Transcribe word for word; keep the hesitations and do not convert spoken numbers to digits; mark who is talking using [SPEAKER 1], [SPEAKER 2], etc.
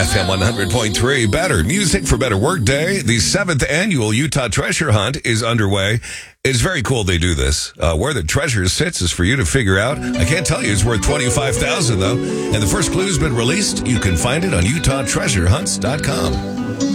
[SPEAKER 1] F M one hundred point three, better music for better workday. The seventh annual Utah Treasure Hunt is underway. It's very cool they do this. Uh, where the treasure sits is for you to figure out. I can't tell you it's worth twenty-five thousand dollars, though. And the first clue's been released. You can find it on Utah Treasure Hunts dot com.